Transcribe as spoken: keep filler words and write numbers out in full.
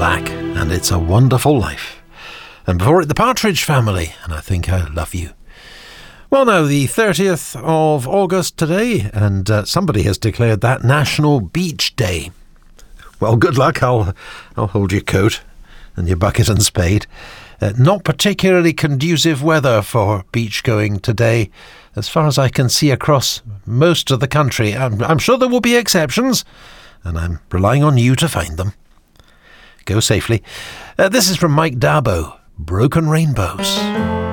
Black, and It's a Wonderful Life. And before it, The Partridge Family, and I Think I Love You. Well, now, the thirtieth of August today, and uh, somebody has declared that National Beach Day. Well, good luck. I'll, I'll hold your coat and your bucket and spade. Uh, not particularly conducive weather for beach going today, as far as I can see across most of the country. I'm, I'm sure there will be exceptions, and I'm relying on you to find them. Go safely. Uh, this is from Mike Dabo, Broken Rainbows.